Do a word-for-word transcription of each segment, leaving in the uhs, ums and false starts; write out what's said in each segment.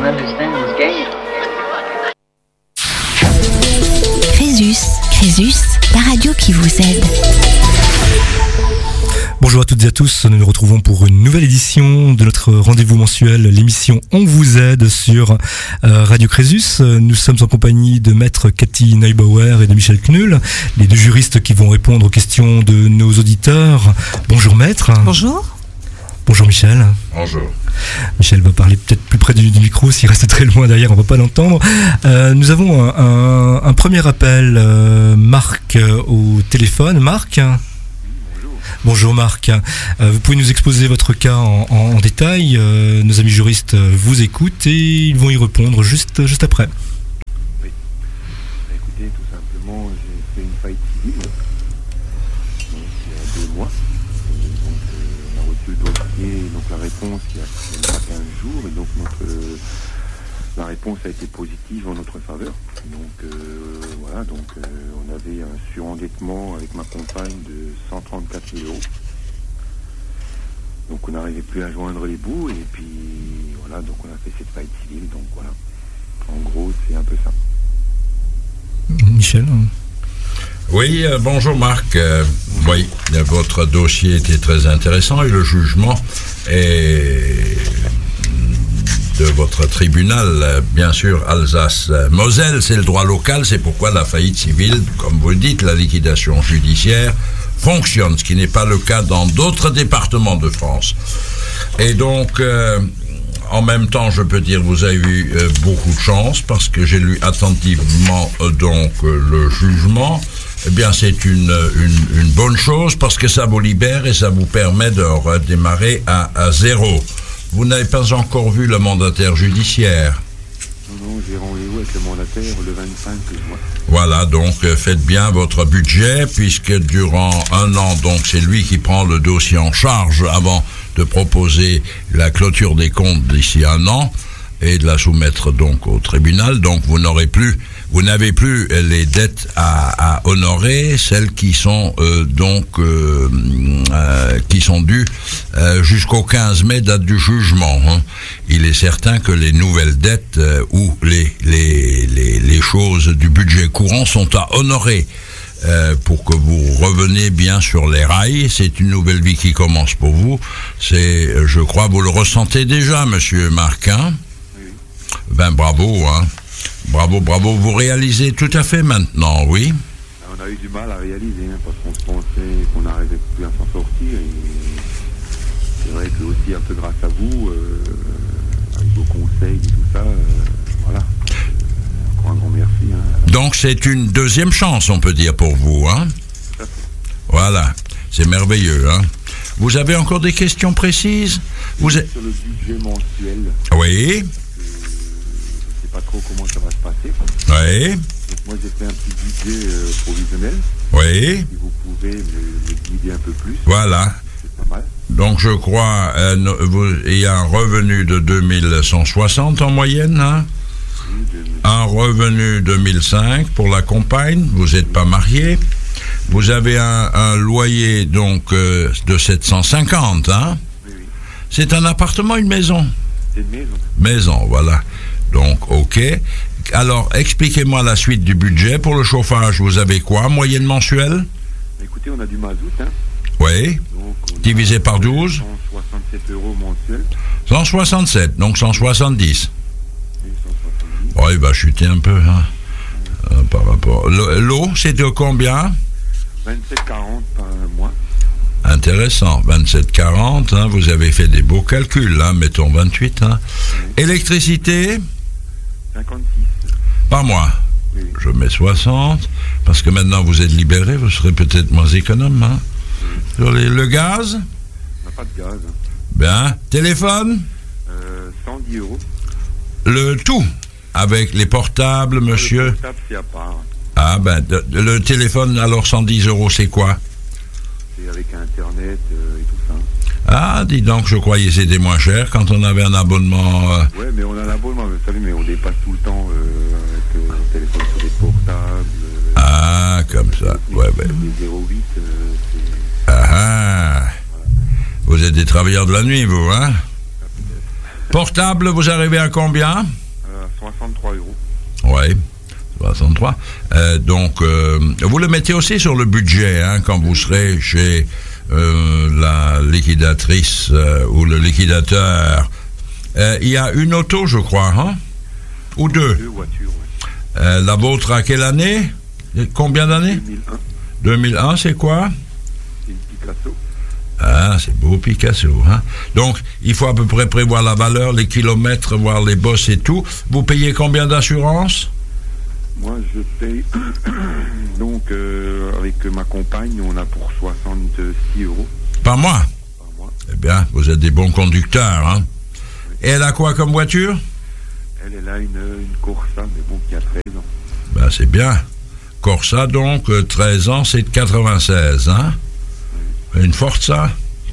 don't understand this game. Crésus, Crésus, la radio qui vous aide. Bonjour à toutes et à tous, nous nous retrouvons pour une nouvelle édition de notre rendez-vous mensuel, l'émission On vous aide sur euh, Radio Crésus. Nous sommes en compagnie de maître Cathy Neubauer et de Michel Knull, les deux juristes qui vont répondre aux questions de nos auditeurs. Bonjour maître. Bonjour. Bonjour Michel. Bonjour. Michel va parler peut-être plus près du, du micro, s'il reste très loin derrière, on ne va pas l'entendre. Euh, nous avons un, un, un premier appel, euh, Marc euh, au téléphone. Marc. Bonjour Marc, euh, vous pouvez nous exposer votre cas en, en, en détail, euh, nos amis juristes vous écoutent et ils vont y répondre juste, juste après. Oui, écoutez, tout simplement, j'ai fait une faillite civile, donc il y a deux mois, et donc euh, on a reçu le dossier, donc la réponse il y a, il y a quinze jours, et donc notre, euh, la réponse a été positive en notre faveur, donc euh, voilà, donc euh, on avait un surendettement avec ma compagne de cent trente-quatre mille euros. Donc on n'arrivait plus à joindre les bouts et puis voilà, donc on a fait cette faillite civile, donc voilà. En gros, c'est un peu ça. Michel. Oui, euh, bonjour Marc. Euh, oui, votre dossier était très intéressant et le jugement est de votre tribunal, bien sûr, Alsace-Moselle, c'est le droit local, c'est pourquoi la faillite civile, comme vous le dites, la liquidation judiciaire fonctionne, ce qui n'est pas le cas dans d'autres départements de France. Et donc, euh, en même temps, je peux dire, vous avez eu euh, beaucoup de chance, parce que j'ai lu attentivement euh, donc euh, le jugement. Eh bien, c'est une, une, une bonne chose, parce que ça vous libère et ça vous permet de redémarrer à, à zéro. Vous n'avez pas encore vu le mandataire judiciaire? Non, non, j'ai rendez-vous avec le mandataire le vingt-cinq juin. Voilà, donc euh, faites bien votre budget, puisque durant un an, donc c'est lui qui prend le dossier en charge avant de proposer la clôture des comptes d'ici un an et de la soumettre donc au tribunal. Donc vous n'aurez plus, vous n'avez plus les dettes à, à honorer, celles qui sont euh, donc euh, euh, qui sont dues euh, jusqu'au quinze mai, date du jugement. Hein. Il est certain que les nouvelles dettes euh, ou les, les les les choses du budget courant sont à honorer. Euh, pour que vous reveniez bien sur les rails. C'est une nouvelle vie qui commence pour vous. C'est, je crois, vous le ressentez déjà, monsieur Marquin. Oui. Ben bravo, hein. Bravo, bravo. Vous réalisez tout à fait maintenant, oui. On a eu du mal à réaliser, hein, parce qu'on se pensait qu'on n'arrivait plus à s'en sortir. Et c'est vrai que aussi un peu grâce à vous, euh, avec vos conseils et tout ça, euh, voilà. Un grand merci. Hein. Donc c'est une deuxième chance, on peut dire, pour vous, hein. Voilà, c'est merveilleux, hein. Vous avez encore des questions précises? Vous êtes... Sur le budget mensuel. Oui. Je ne sais pas trop comment ça va se passer. Oui. Donc moi j'ai fait un petit budget euh, provisionnel. Oui. Si vous pouvez me, me guider un peu plus. Voilà. C'est pas mal. Donc je crois, euh, vous, il y a un revenu de deux mille cent soixante en moyenne, hein. Un revenu de mille cinq pour la compagne, vous n'êtes pas marié. Vous avez un, un loyer donc euh, de sept cent cinquante, hein. Oui, oui. C'est un appartement, une maison? C'est une maison. Maison, voilà. Donc, ok. Alors, expliquez-moi la suite du budget. Pour le chauffage, vous avez quoi, moyenne mensuelle? Écoutez, on a du mazout, hein. Oui. Donc, on Divisé a par douze. cent soixante-sept euros mensuels. cent soixante-sept, donc cent soixante-dix. Oui, cent soixante-dix. Oh, il va chuter un peu, hein, euh, par rapport. L'eau, c'est de combien? vingt-sept quarante par mois. Intéressant, vingt-sept quarante, hein, vous avez fait des beaux calculs, hein, mettons vingt-huit. Hein. Oui. Électricité? cinquante-six. Par mois? Oui. Je mets soixante, parce que maintenant vous êtes libéré, vous serez peut-être moins économe. Hein. Oui. Sur les, le gaz? On n'a pas de gaz. Hein. Bien. Téléphone? euh, cent dix euros. Le tout? Avec les portables, monsieur? Le portable, c'est à part. Ah ben, de, de, le téléphone, alors cent dix euros, c'est quoi? C'est avec Internet euh, et tout ça. Ah, dis donc, je croyais que c'était moins cher quand on avait un abonnement. Euh... Ouais, mais on a un abonnement, vous savez, mais on dépasse tout le temps euh, avec euh, le téléphone sur des portables. Euh, ah, comme ça. Ouais, ouais. Les zéro huit, euh, c'est... Ah, ah. Voilà. Vous êtes des travailleurs de la nuit, vous, hein? Portable, vous arrivez à combien? Euh, soixante-trois euros. Oui, soixante-trois. Euh, donc, euh, vous le mettez aussi sur le budget, hein, quand vous serez chez euh, la liquidatrice euh, ou le liquidateur. Euh, il y a une auto, je crois, hein? Ou deux? Deux voitures, oui. Euh, la vôtre à quelle année? Combien d'années? deux mille un. deux mille un, c'est quoi? C'est une Picasso. Ah, c'est beau Picasso, hein? Donc, il faut à peu près prévoir la valeur, les kilomètres, voir les bosses et tout. Vous payez combien d'assurance? Moi, je paye. Donc, euh, avec ma compagne, on a pour soixante-six euros Par mois? par mois. Eh bien, vous êtes des bons conducteurs, hein? Et elle a quoi comme voiture? Elle, elle a une, une Corsa, mais bon, qui a treize ans. Ben, c'est bien. Corsa, donc, euh, treize ans, c'est de quatre-vingt-seize, hein? Une Forza?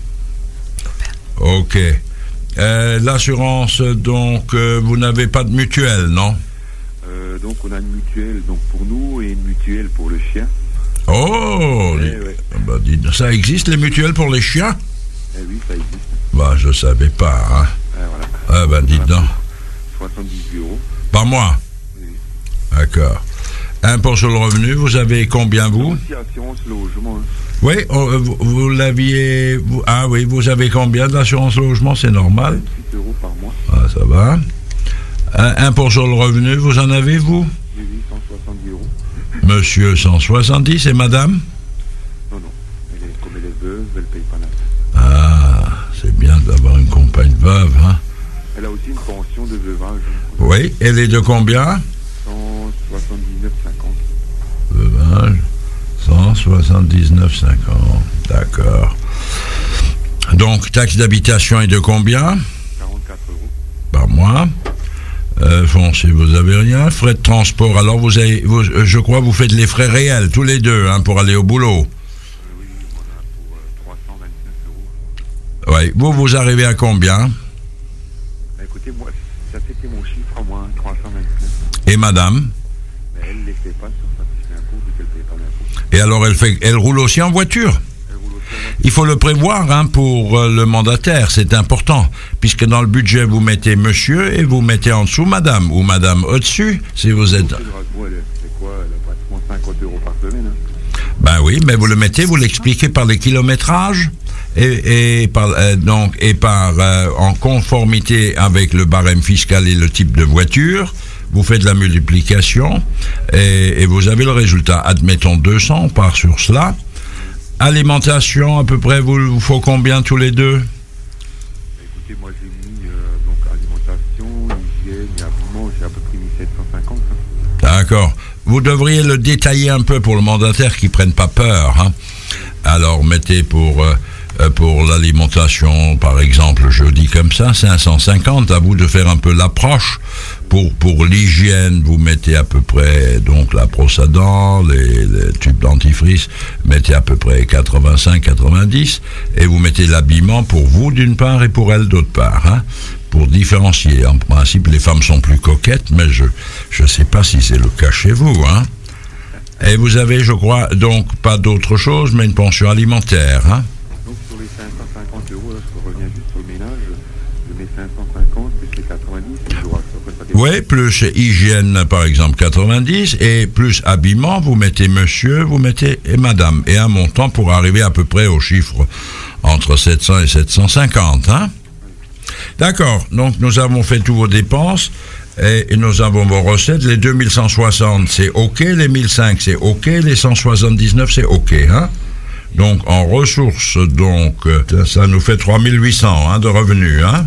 Ok. Euh, l'assurance, donc, euh, vous n'avez pas de mutuelle, non? Euh, donc, on a une mutuelle donc, pour nous et une mutuelle pour le chien. Oh! Eh les- ouais. bah, dites- ça existe, les mutuelles pour les chiens? Eh oui, ça existe. Bah, je savais pas, hein? Ah, voilà. Ah, ben, dites donc. soixante-dix-huit euros. Par mois? Oui. D'accord. Impôt sur le revenu, vous avez combien, vous? Aussi assurance logement. Hein. Oui, oh, euh, vous, vous l'aviez... vous- ah oui, vous avez combien d'assurance logement? C'est normal. vingt-huit euros par mois. Ah, ça va. Un impôt sur le revenu, vous en avez, vous? Oui, oui, cent soixante-dix euros. Monsieur cent soixante-dix, et madame? Non, non. Elle est, comme elle est veuve, elle paye pas d'impôt. Ah, c'est bien d'avoir une compagne veuve, hein? Elle a aussi une pension de veuvage. Oui, elle est de combien? cent soixante-dix-neuf cinquante. Veuvage, cent soixante-dix-neuf cinquante. D'accord. Donc, taxe d'habitation est de combien? quarante-quatre euros. Par mois. Euh, foncier, vous avez rien. Frais de transport, alors vous avez, vous, euh, je crois, vous faites les frais réels, tous les deux, hein, pour aller au boulot. Euh, oui, on a pour euh, trois cent vingt-neuf euros. Oui. Vous, vous arrivez à combien? Bah, écoutez, moi, ça c'était mon chiffre à moi, hein, trois cent vingt-neuf. Et madame? Mais elle ne les fait pas sur sa fiche d'impôt vu qu'elle ne paye pas d'impôt. Et alors, elle fait, elle roule aussi en voiture? Elle roule aussi en voiture. Il faut le prévoir, hein, pour euh, le mandataire, c'est important, puisque dans le budget, vous mettez monsieur et vous mettez en dessous madame, ou madame au-dessus, si vous êtes... Bon, elle, c'est quoi? Elle a pratiquement cinquante euros par semaine. Hein. Ben oui, mais vous le mettez, vous l'expliquez par les kilométrages et, et par euh, donc et par euh, en conformité avec le barème fiscal et le type de voiture, vous faites la multiplication et, et vous avez le résultat. Admettons deux cents, on part sur cela. Alimentation, à peu près, vous vous faut combien tous les deux? Bah, écoutez, moi j'ai mis euh, donc alimentation, hygiène et habillement, j'ai à peu près mis sept cent cinquante. Hein. D'accord. Vous devriez le détailler un peu pour le mandataire qui ne prenne pas peur, hein. Alors, mettez pour, euh, pour l'alimentation, par exemple, je dis comme ça, cinq cent cinquante, à vous de faire un peu l'approche. Pour, pour l'hygiène, vous mettez à peu près, donc, la brosse à dents, les, les tubes dentifrice, mettez à peu près quatre-vingt-cinq quatre-vingt-dix, et vous mettez l'habillement pour vous d'une part et pour elle d'autre part, hein, pour différencier. En principe, les femmes sont plus coquettes, mais je ne sais pas si c'est le cas chez vous, hein. Et vous avez, je crois, donc, pas d'autre chose, mais une pension alimentaire, hein. Donc sur les cinq cent cinquante euros, là, je reviens juste sur le ménage, je mets cinq cent cinquante plus les quatre-vingt-dix, et je dois après ça dépend. Oui, plus hygiène, par exemple, quatre-vingt-dix, et plus habillement, vous mettez monsieur, vous mettez et madame, et un montant pour arriver à peu près au chiffre entre sept cents et sept cent cinquante, hein. D'accord, donc nous avons fait tous vos dépenses, et, et nous avons vos recettes. Les deux mille cent soixante, c'est OK, les mille cinq, c'est OK, les cent soixante-dix-neuf, c'est OK, hein. Donc, en ressources, donc, euh, ça nous fait trois mille huit cents, hein, de revenus, hein.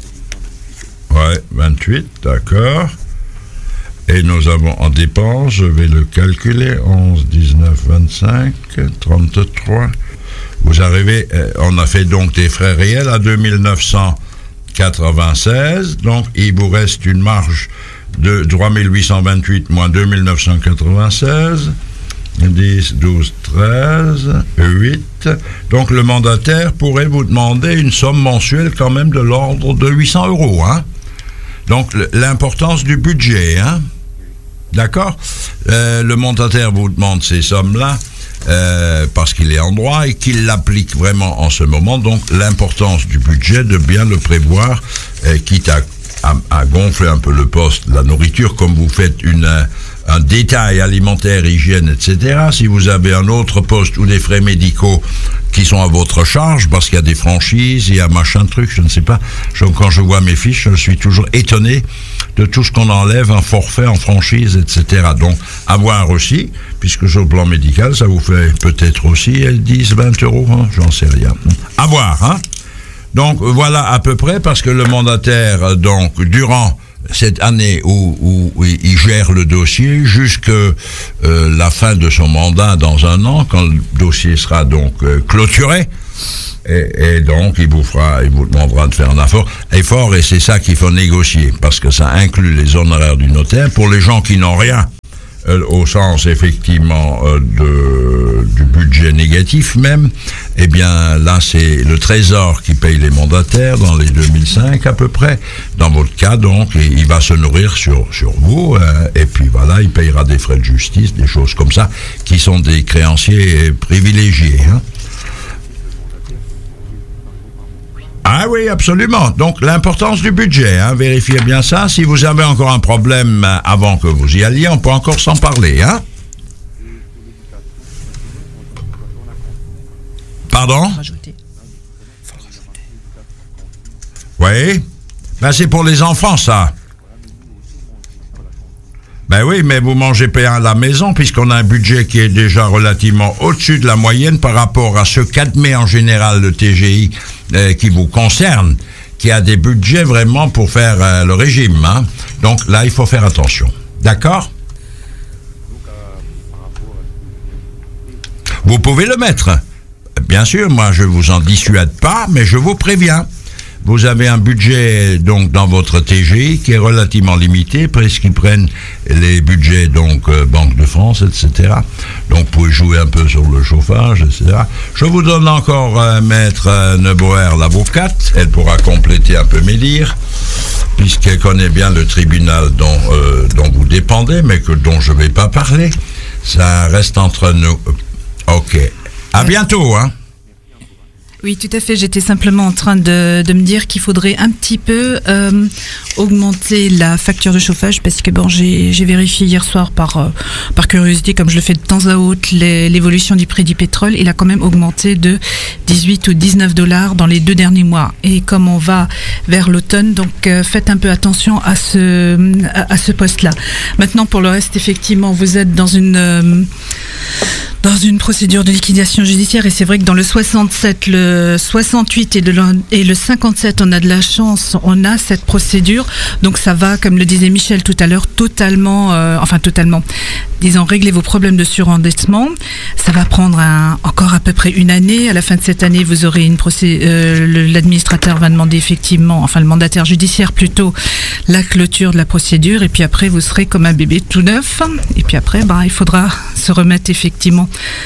Ouais, vingt-huit, d'accord. Et nous avons en dépenses, je vais le calculer, onze, dix-neuf, vingt-cinq, trente-trois. Vous arrivez, euh, on a fait donc des frais réels à deux mille neuf cent quatre-vingt-seize, donc il vous reste une marge de trois mille huit cent vingt-huit moins deux mille neuf cent quatre-vingt-seize, dix, douze, treize, huit. Donc le mandataire pourrait vous demander une somme mensuelle quand même de l'ordre de huit cents euros, hein. Donc l'importance du budget, hein. D'accord. euh, Le mandataire vous demande ces sommes-là. euh, parce qu'il est en droit et qu'il l'applique vraiment en ce moment. Donc l'importance du budget, de bien le prévoir, euh, quitte à, à, à gonfler un peu le poste, la nourriture, comme vous faites une... un détail alimentaire, hygiène, et cetera. Si vous avez un autre poste ou des frais médicaux qui sont à votre charge, parce qu'il y a des franchises, il y a machin truc, je ne sais pas. Je, quand je vois mes fiches, je suis toujours étonné de tout ce qu'on enlève, un forfait en franchise, et cetera. Donc, à voir aussi, puisque sur le plan médical, ça vous fait peut-être aussi dix, vingt euros, hein, j'en sais rien. À voir, hein. Donc, voilà à peu près, parce que le mandataire, donc, durant cette année où, où, où il gère le dossier jusqu'à euh, la fin de son mandat dans un an, quand le dossier sera donc euh, clôturé, et, et donc il vous fera, il vous demandera de faire un effort, effort et c'est ça qu'il faut négocier, parce que ça inclut les honoraires du notaire. Pour les gens qui n'ont rien, euh, au sens effectivement euh, de, du budget négatif même, eh bien là c'est le Trésor qui paye les mandataires dans les deux mille cinq à peu près, dans votre cas donc, et il va se nourrir sur, sur vous, euh, et puis voilà, il payera des frais de justice, des choses comme ça, qui sont des créanciers privilégiés, hein. Ah oui, absolument. Donc, l'importance du budget, hein, vérifiez bien ça. Si vous avez encore un problème avant que vous y alliez, on peut encore s'en parler, hein. Pardon ? Oui. Ben, c'est pour les enfants, ça. Ben oui, mais vous mangez payant à la maison, puisqu'on a un budget qui est déjà relativement au-dessus de la moyenne par rapport à ce qu'admet en général le T G I euh, qui vous concerne, qui a des budgets vraiment pour faire euh, le régime, hein. Donc là, il faut faire attention. D'accord ? Vous pouvez le mettre. Bien sûr, moi, je vous en dissuade pas, mais je vous préviens. Vous avez un budget donc dans votre T G I qui est relativement limité, puisqu'ils prennent les budgets donc euh, Banque de France, et cetera. Donc vous pouvez jouer un peu sur le chauffage, et cetera. Je vous donne encore euh, Maître euh, Neuboer, l'avocate. Elle pourra compléter un peu mes dires, puisqu'elle connaît bien le tribunal dont, euh, dont vous dépendez, mais que dont je ne vais pas parler. Ça reste entre nous. Ok. À bientôt, hein. Oui, tout à fait. J'étais simplement en train de, de me dire qu'il faudrait un petit peu euh, augmenter la facture de chauffage, parce que bon, j'ai, j'ai vérifié hier soir par euh, par curiosité, comme je le fais de temps à autre, les, l'évolution du prix du pétrole. Il a quand même augmenté de dix-huit ou dix-neuf dollars dans les deux derniers mois. Et comme on va vers l'automne, donc euh, faites un peu attention à ce à, à ce poste-là. Maintenant, pour le reste, effectivement, vous êtes dans une euh, dans une procédure de liquidation judiciaire, et c'est vrai que dans le soixante-sept, le soixante-huit et le, et le cinquante-sept, on a de la chance, on a cette procédure, donc ça va, comme le disait Michel tout à l'heure, totalement, euh, enfin totalement, disons, régler vos problèmes de surendettement. Ça va prendre un, encore à peu près une année. À la fin de cette année, vous aurez une procédure, euh, l'administrateur va demander effectivement, enfin le mandataire judiciaire plutôt, la clôture de la procédure, et puis après vous serez comme un bébé tout neuf, et puis après, bah, il faudra se remettre effectivement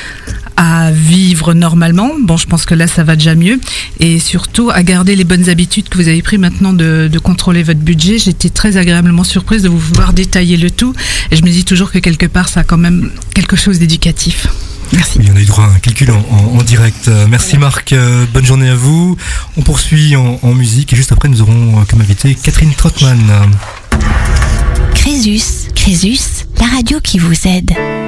à vivre normalement. Bon, je pense que là, ça va déjà mieux. Et surtout, à garder les bonnes habitudes que vous avez prises maintenant de, de contrôler votre budget. J'étais très agréablement surprise de vous voir détailler le tout. Et je me dis toujours que quelque part, ça a quand même quelque chose d'éducatif. Merci. Oui, on a eu droit à un calcul en, en, en direct. Euh, merci Marc, euh, bonne journée à vous. On poursuit en, en musique et juste après, nous aurons euh, comme invité Catherine Trottmann. Crésus, Crésus, la radio qui vous aide.